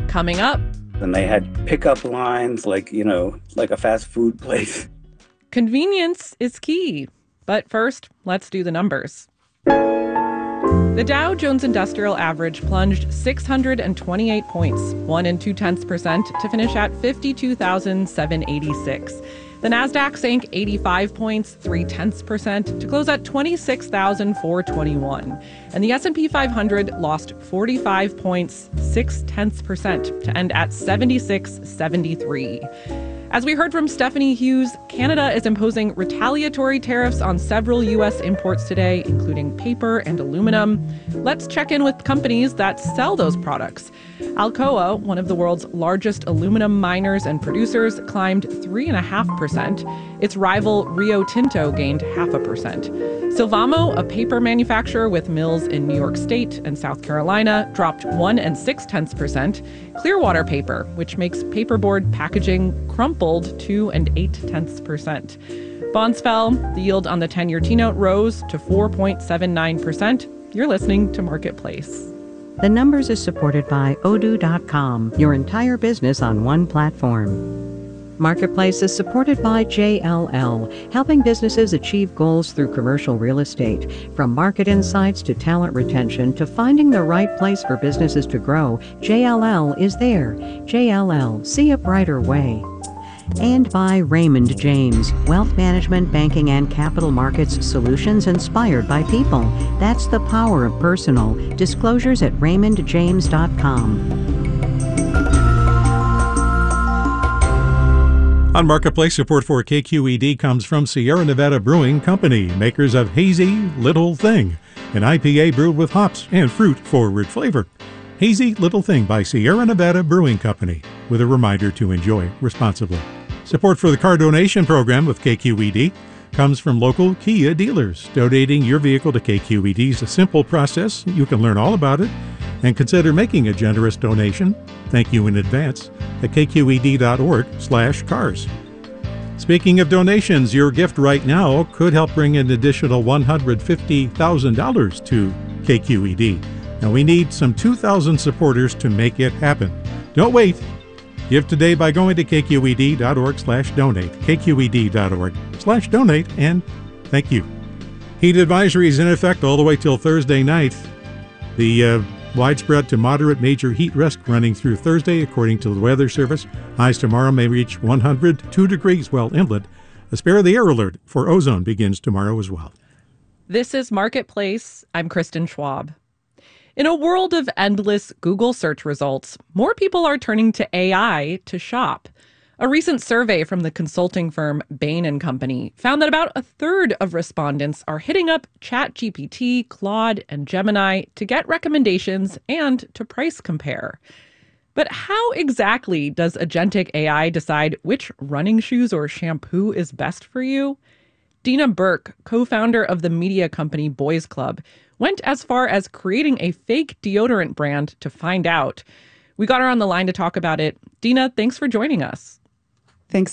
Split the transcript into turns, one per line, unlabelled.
Coming up,
and they had pickup lines like a fast food place.
convenience is key. But first, let's do the numbers. The Dow Jones Industrial Average plunged 628 points, 1.2%, to finish at 52,786. The Nasdaq sank 85 points, 0.3%, to close at 26,421. And the S&P 500 lost 45 points, 0.6%, to end at 7673. As we heard from Stephanie Hughes, Canada is imposing retaliatory tariffs on several U.S. imports today, including paper and aluminum. Let's check in with companies that sell those products. Alcoa, one of the world's largest aluminum miners and producers, climbed 3.5%. Its rival Rio Tinto gained 0.5%. Sylvamo, a paper manufacturer with mills in New York State and South Carolina, dropped 1.6%. Clearwater Paper, which makes paperboard packaging, crumpled 2.8%. Bonds fell. The yield on the 10-year T-note rose to 4.79%. You're listening to Marketplace.
The Numbers is supported by Odoo.com, your entire business on one platform. Marketplace is supported by JLL, helping businesses achieve goals through commercial real estate. From market insights to talent retention to finding the right place for businesses to grow, JLL is there. JLL, see a brighter way. And by Raymond James, wealth management, banking, and capital markets solutions inspired by people. That's the power of personal. Disclosures at raymondjames.com.
On Marketplace, support for KQED comes from Sierra Nevada Brewing Company, makers of Hazy Little Thing, an IPA brewed with hops and fruit-forward flavor. Hazy Little Thing by Sierra Nevada Brewing Company, with a reminder to enjoy responsibly. Support for the car donation program with KQED comes from local Kia dealers. Donating your vehicle to KQED is a simple process. You can learn all about it and consider making a generous donation. Thank you in advance at kqed.org/cars. Speaking of donations, your gift right now could help bring an additional $150,000 to KQED. Now we need some 2,000 supporters to make it happen. Don't wait. Give today by going to kqed.org/donate, kqed.org/donate, and thank you. Heat advisory is in effect all the way till Thursday night. The widespread to moderate major heat risk running through Thursday, according to the Weather Service. Highs tomorrow may reach 102 degrees well inland. A spare the air alert for ozone begins tomorrow as well.
This is Marketplace. I'm Kristen Schwab. In a world of endless Google search results, more people are turning to AI to shop. A recent survey from the consulting firm Bain & Company found that about a third of respondents are hitting up ChatGPT, Claude, and Gemini to get recommendations and to price compare. But how exactly does agentic AI decide which running shoes or shampoo is best for you? Dina Burke, co-founder of the media company Boys Club, went as far as creating a fake deodorant brand to find out. We got her on the line to talk about it. Dina, thanks for joining us.